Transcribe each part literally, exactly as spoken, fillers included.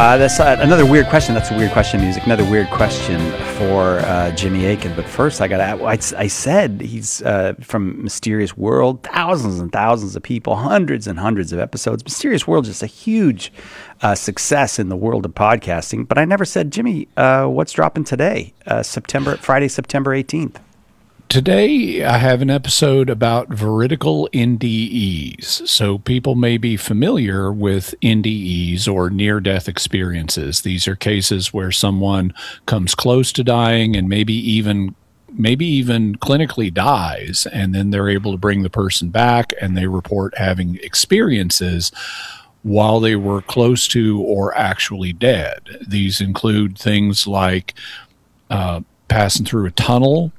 Uh, that's uh, another weird question. That's a weird question music. Another weird question for uh, Jimmy Akin. But first, I got to. I, I said he's uh, from Mysterious World. Thousands and thousands of people, hundreds and hundreds of episodes. Mysterious World, just a huge uh, success in the world of podcasting. But I never said, Jimmy, uh, what's dropping today? Uh, September Friday, September eighteenth. Today, I have an episode about veridical N D Es. So people may be familiar with N D Es or near-death experiences. These are cases where someone comes close to dying and maybe even maybe even clinically dies, and then they're able to bring the person back and they report having experiences while they were close to or actually dead. These include things like uh, passing through a tunnel,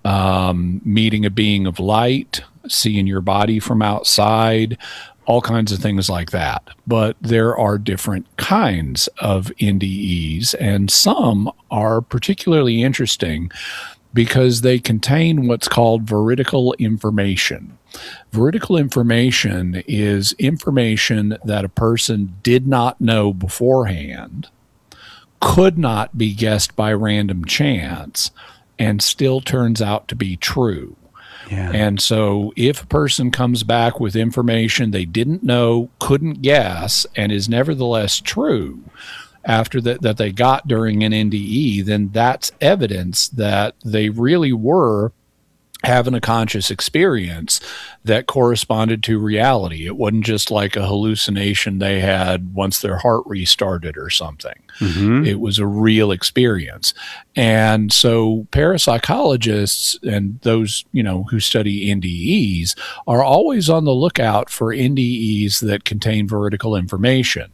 Um, meeting a being of light, seeing your body from outside, all kinds of things like that. But there are different kinds of N D Es, and some are particularly interesting because they contain what's called veridical information. Veridical information is information that a person did not know beforehand, could not be guessed by random chance, and still turns out to be true. Yeah. And so if a person comes back with information they didn't know, couldn't guess, and is nevertheless true after that, that they got during an N D E, then that's evidence that they really were having a conscious experience that corresponded to reality. It wasn't just like a hallucination they had once their heart restarted or something. Mm-hmm. It was a real experience. And so parapsychologists and those, you know, who study N D Es are always on the lookout for N D Es that contain veridical information.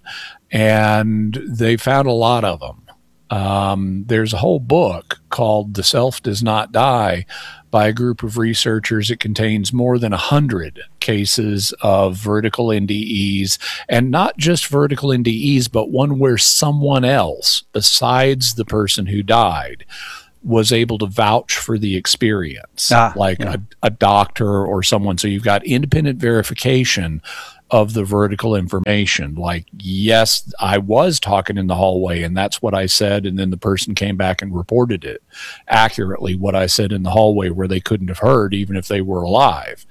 And they found a lot of them. Um, there's a whole book called The Self Does Not Die by a group of researchers. It contains more than a hundred cases of veridical N D Es, and not just veridical N D Es, but one where someone else besides the person who died was able to vouch for the experience, ah, like yeah. a, a doctor or someone. So you've got independent verification of the veridical information. Like, yes, I was talking in the hallway and that's what I said. And then the person came back and reported it accurately, what I said in the hallway, where they couldn't have heard even if they were alive.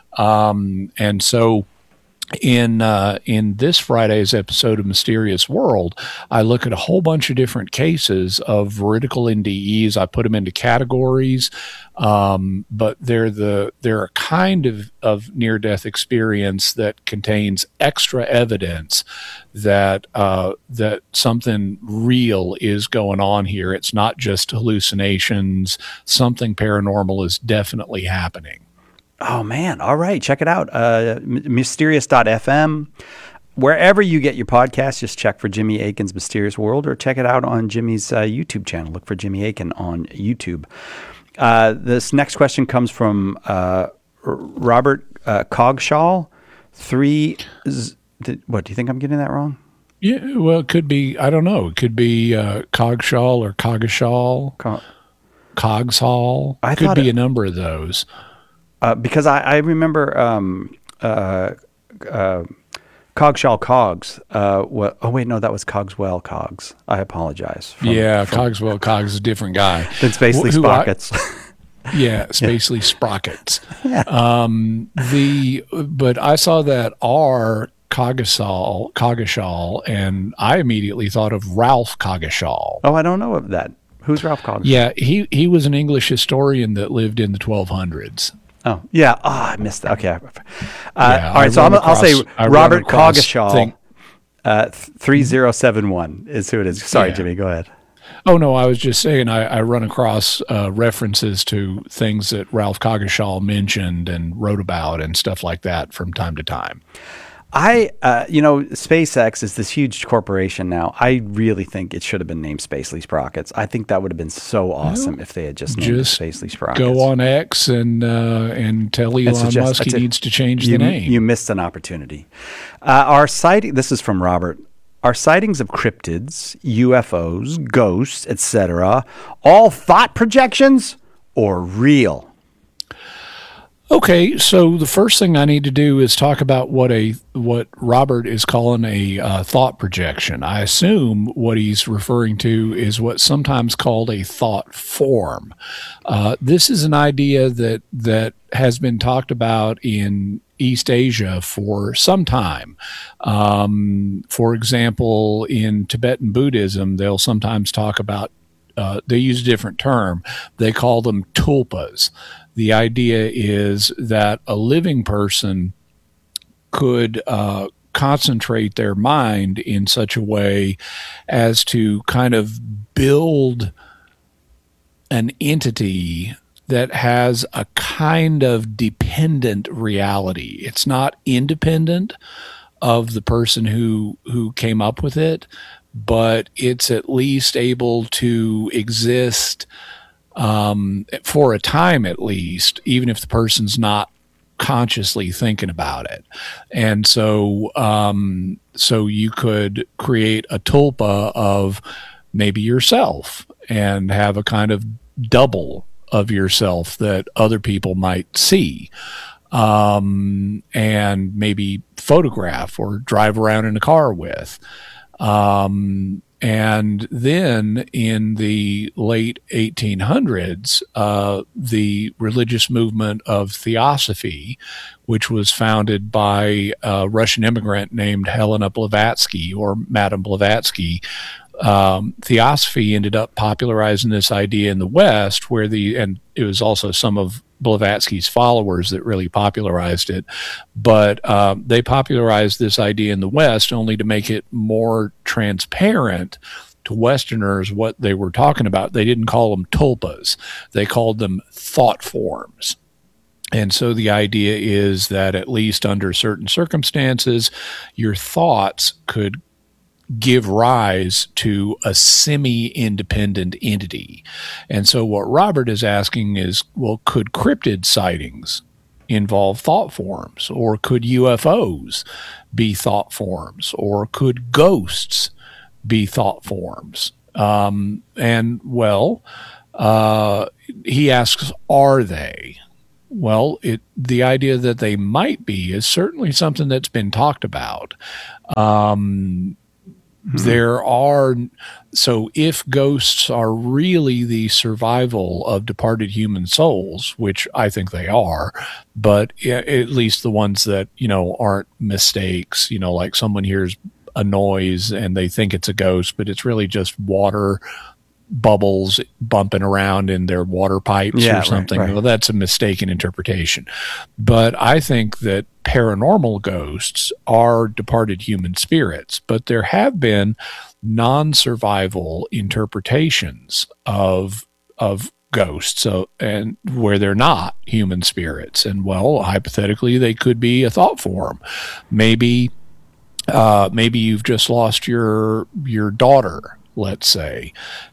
Um, and so in uh, in this Friday's episode of Mysterious World, I look at a whole bunch of different cases of veridical N D Es. I put them into categories, um, but they're the they're a kind of, of near-death experience that contains extra evidence that uh, that something real is going on here. It's not just hallucinations. Something paranormal is definitely happening. Oh, man. All right. Check it out. Uh, mysterious dot f m. Wherever you get your podcast, just check for Jimmy Akin's Mysterious World, or check it out on Jimmy's uh, YouTube channel. Look for Jimmy Akin on YouTube. Uh, this next question comes from uh, Robert uh, Cogshaw. Three. Z- did, what, do you think I'm getting that wrong? Yeah, well, it could be, I don't know. It could be uh, Cogshaw or Coggeshall, Co- Cogshall. I could be it, a number of those. Uh, because I, I remember um, uh, uh, Cogshaw Cogs. Uh, what, oh, wait, no, that was Cogswell Cogs. I apologize. From, yeah, from, Cogswell Cogs is a different guy. Than Spacely Who, Sprockets. I, yeah, Spacely yeah. Sprockets. Yeah. Um, the, but I saw that R, Coggeshall, Coggeshall, and I immediately thought of Ralph Coggeshall. Oh, I don't know of that. Who's Ralph Coggeshall? Yeah, he, he was an English historian that lived in the twelve hundreds. Oh, yeah. Oh, I missed that. Okay. Uh, yeah, all right, so I'm, across, I'll say Robert Coggeshall, uh, three zero seven one is who it is. Sorry, yeah. Jimmy, go ahead. Oh, no, I was just saying I, I run across uh, references to things that Ralph Coggeshall mentioned and wrote about and stuff like that from time to time. I, uh, you know, SpaceX is this huge corporation now. I really think it should have been named Spacely Sprockets. I think that would have been so awesome well, if they had just named just it Spacely Sprockets. Go on X and uh, and tell Elon suggest, Musk he a, needs to change you, the name. You missed an opportunity. Uh, our sighting. This is from Robert. Our sightings of cryptids, U F Os, ghosts, et cetera, all thought projections or real? Okay, so the first thing I need to do is talk about what a what Robert is calling a uh, thought projection. I assume what he's referring to is what's sometimes called a thought form. Uh, this is an idea that that has been talked about in East Asia for some time. Um, for example, in Tibetan Buddhism, they'll sometimes talk about. Uh, they use a different term. They call them tulpas. The idea is that a living person could uh, concentrate their mind in such a way as to kind of build an entity that has a kind of dependent reality. It's not independent of the person who who came up with it, but it's at least able to exist um, for a time at least, even if the person's not consciously thinking about it. And so, um, so you could create a tulpa of maybe yourself and have a kind of double of yourself that other people might see. Um, and maybe photograph or drive around in a car with. Um, and then in the late eighteen hundreds, uh, the religious movement of Theosophy, which was founded by a Russian immigrant named Helena Blavatsky, or Madame Blavatsky, um, Theosophy ended up popularizing this idea in the West, where the, and it was also some of Blavatsky's followers that really popularized it. But um, they popularized this idea in the West only to make it more transparent to Westerners what they were talking about. They didn't call them tulpas. They called them thought forms. And so the idea is that at least under certain circumstances, your thoughts could give rise to a semi-independent entity. And so what Robert is asking is, well, could cryptid sightings involve thought forms? Or could U F Os be thought forms? Or could ghosts be thought forms? Um, and, well, uh, he asks, are they? Well, it, the idea that they might be is certainly something that's been talked about. Um, Hmm. There are, so if ghosts are really the survival of departed human souls, which I think they are, but at least the ones that, you know, aren't mistakes, you know, like someone hears a noise and they think it's a ghost, but it's really just water bubbles bumping around in their water pipes yeah, or something. Right, right. Well, that's a mistaken interpretation. But I think that paranormal ghosts are departed human spirits, but there have been non-survival interpretations of of ghosts, so and where they're not human spirits. And well, hypothetically, they could be a thought form. Maybe uh, maybe you've just lost your your daughter, let's say.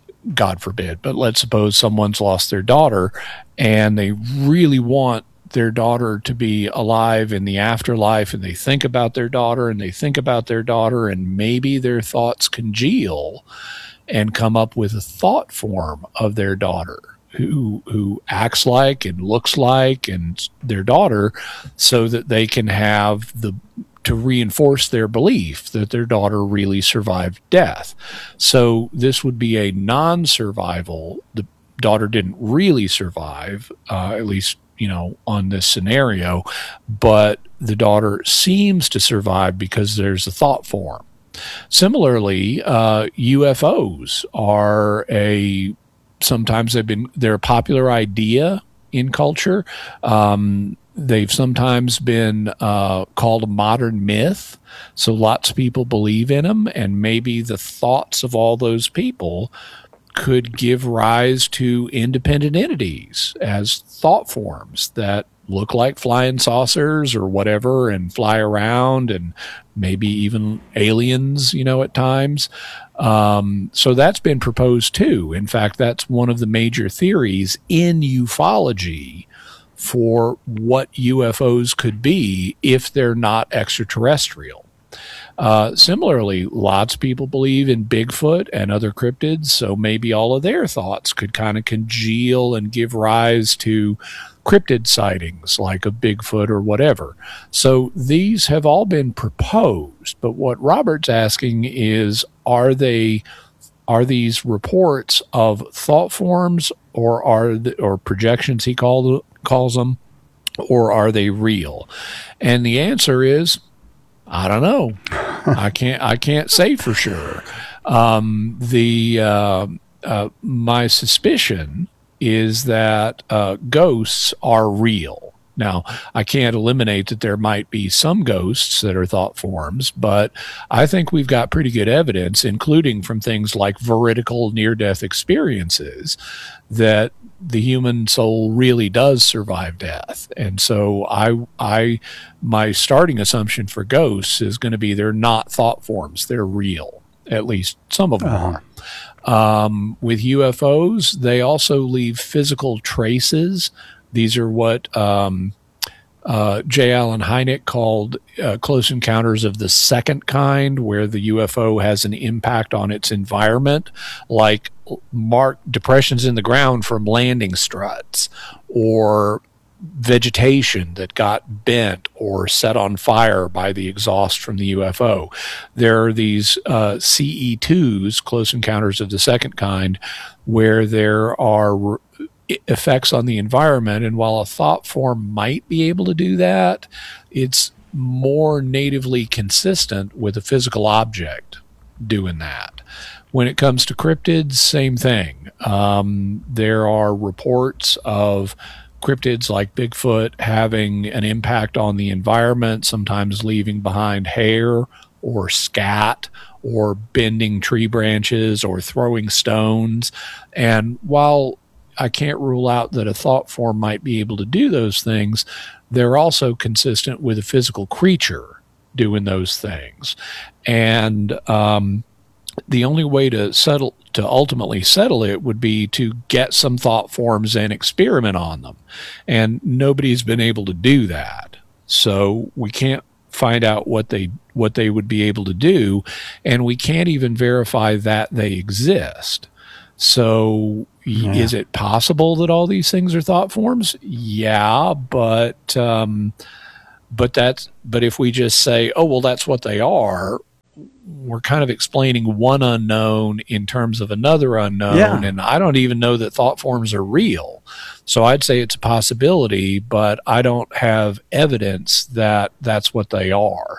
God forbid, but let's suppose someone's lost their daughter and they really want their daughter to be alive in the afterlife, and they think about their daughter and they think about their daughter, and maybe their thoughts congeal and come up with a thought form of their daughter who who acts like and looks like and their daughter, so that they can have the to reinforce their belief that their daughter really survived death. So this would be a non-survival. The daughter didn't really survive, uh, at least, you know, on this scenario, but the daughter seems to survive because there's a thought form. Similarly, uh, U F Os are a, sometimes they've been, they're a popular idea in culture. Um, They've sometimes been uh, called a modern myth, so lots of people believe in them, and maybe the thoughts of all those people could give rise to independent entities as thought forms that look like flying saucers or whatever and fly around, and maybe even aliens, you know, at times. Um, so that's been proposed too. In fact, that's one of the major theories in ufology for what U F Os could be if they're not extraterrestrial. Uh, similarly, lots of people believe in Bigfoot and other cryptids, so maybe all of their thoughts could kind of congeal and give rise to cryptid sightings like of Bigfoot or whatever. So these have all been proposed, but what Robert's asking is, are they are these reports of thought forms, or are the, or projections he called calls them, or are they real? And the answer is, I don't know. I can't I can't say for sure. Um, the uh, uh, my suspicion is that uh, ghosts are real. Now, I can't eliminate that there might be some ghosts that are thought forms, but I think we've got pretty good evidence, including from things like veridical near-death experiences, that the human soul really does survive death. And so I, I, my starting assumption for ghosts is going to be they're not thought forms. They're real. At least some of them Uh-huh. are. Um, with U F Os, they also leave physical traces. These are what um, uh, J. Allen Hynek called uh, close encounters of the second kind, where the U F O has an impact on its environment, like marked depressions in the ground from landing struts, or vegetation that got bent or set on fire by the exhaust from the U F O. There are these uh, C E twos, close encounters of the second kind, where there are effects on the environment, and while a thought form might be able to do that, it's more natively consistent with a physical object doing that. When it comes to cryptids, same thing. Um, there are reports of cryptids like Bigfoot having an impact on the environment, sometimes leaving behind hair or scat, or bending tree branches, or throwing stones. And while I can't rule out that a thought form might be able to do those things, they're also consistent with a physical creature doing those things. And um, the only way to settle to ultimately settle it would be to get some thought forms and experiment on them. And nobody's been able to do that. So we can't find out what they what they would be able to do, and we can't even verify that they exist. So yeah. Is it possible that all these things are thought forms? Yeah, but um, but that's but if we just say, oh well, that's what they are, we're kind of explaining one unknown in terms of another unknown, yeah. And I don't even know that thought forms are real. So I'd say it's a possibility, but I don't have evidence that that's what they are.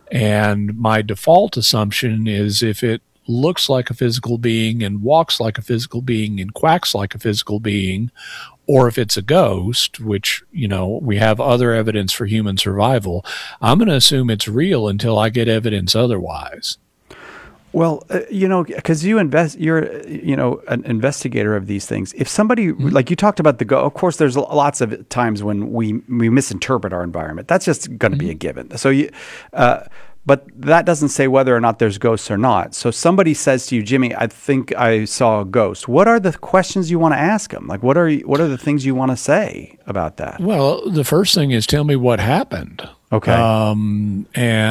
And my default assumption is if it looks like a physical being and walks like a physical being and quacks like a physical being, or if it's a ghost, which, you know, we have other evidence for human survival, I'm going to assume it's real until I get evidence otherwise. Well, uh, you know, because you invest, you're, you know, an investigator of these things. If somebody, mm-hmm. like you talked about the go, of course, there's lots of times when we we misinterpret our environment. That's just going to mm-hmm. be a given. So you, uh, but that doesn't say whether or not there's ghosts or not. So somebody says to you, Jimmy, I think I saw a ghost. What are the questions you want to ask them? Like, what are you, what are the things you want to say about that? Well, the first thing is tell me what happened. Okay. Um,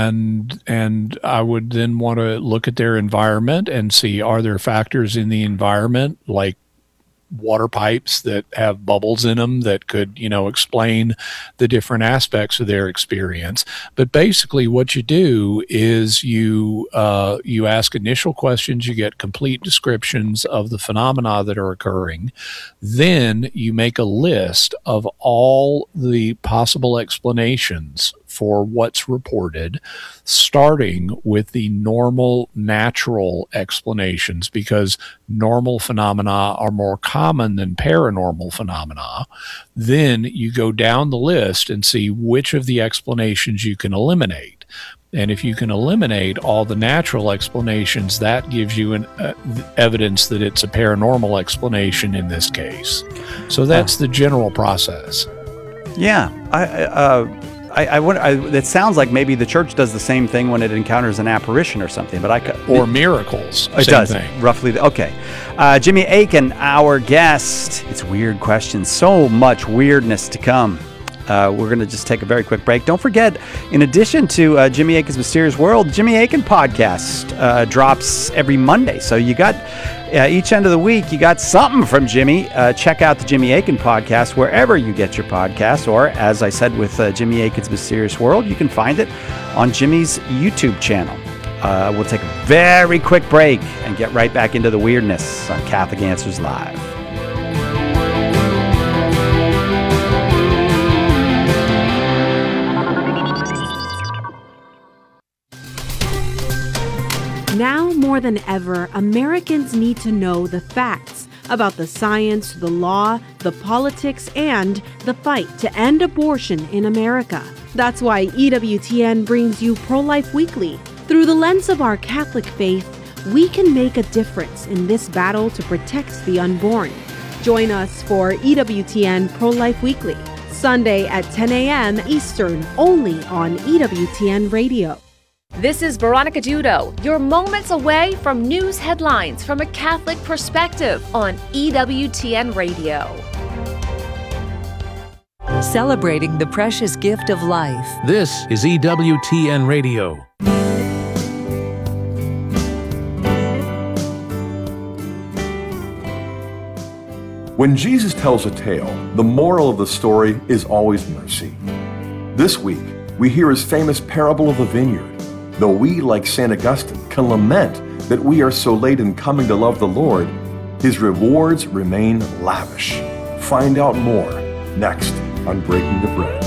and and I would then want to look at their environment and see, are there factors in the environment like water pipes that have bubbles in them that could, you know, explain the different aspects of their experience. But basically what you do is you uh, you ask initial questions, you get complete descriptions of the phenomena that are occurring. Then you make a list of all the possible explanations for what's reported, starting with the normal, natural explanations, because normal phenomena are more common than paranormal phenomena. Then you go down the list and see which of the explanations you can eliminate. And if you can eliminate all the natural explanations, that gives you an uh, evidence that it's a paranormal explanation in this case. So that's the general process. Yeah. I, uh, I, I, wonder, I it sounds like maybe the church does the same thing when it encounters an apparition or something, but I could, or miracles. It same does thing. Roughly. The, okay, uh, Jimmy Akin, our guest. It's weird questions. So much weirdness to come. Uh, we're going to just take a very quick break. Don't forget, in addition to uh, Jimmy Akin's Mysterious World, Jimmy Akin podcast uh, drops every Monday. So you got uh, each end of the week, you got something from Jimmy. Uh, check out the Jimmy Akin podcast wherever you get your podcasts, or as I said with uh, Jimmy Akin's Mysterious World, you can find it on Jimmy's YouTube channel. Uh, we'll take a very quick break and get right back into the weirdness on Catholic Answers Live. Now more than ever, Americans need to know the facts about the science, the law, the politics, and the fight to end abortion in America. That's why E W T N brings you Pro-Life Weekly. Through the lens of our Catholic faith, we can make a difference in this battle to protect the unborn. Join us for E W T N Pro-Life Weekly, Sunday at ten a.m. Eastern, only on E W T N Radio. This is Veronica Judo, your moments away from news headlines from a Catholic perspective on E W T N Radio. Celebrating the precious gift of life. This is E W T N Radio. When Jesus tells a tale, the moral of the story is always mercy. This week, we hear his famous parable of the vineyard. Though we, like Saint Augustine, can lament that we are so late in coming to love the Lord, his rewards remain lavish. Find out more next on Breaking the Bread.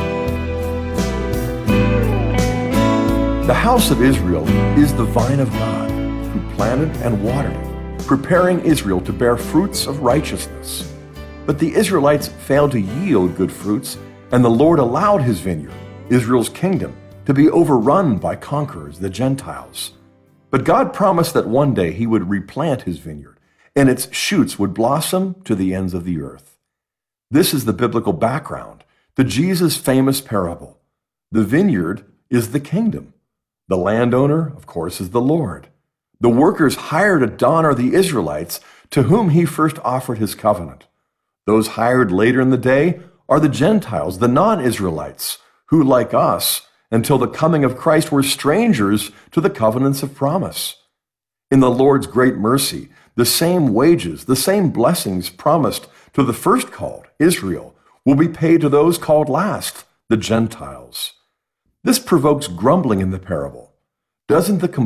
The house of Israel is the vine of God, who planted and watered it, preparing Israel to bear fruits of righteousness. But the Israelites failed to yield good fruits, and the Lord allowed his vineyard, Israel's kingdom, to be overrun by conquerors, the Gentiles. But God promised that one day he would replant his vineyard, and its shoots would blossom to the ends of the earth. This is the biblical background to Jesus' famous parable. The vineyard is the kingdom. The landowner, of course, is the Lord. The workers hired at dawn are the Israelites, to whom he first offered his covenant. Those hired later in the day are the Gentiles, the non-Israelites, who, like us, until the coming of Christ, were strangers to the covenants of promise. In the Lord's great mercy, the same wages, the same blessings promised to the first called, Israel, will be paid to those called last, the Gentiles. This provokes grumbling in the parable. Doesn't the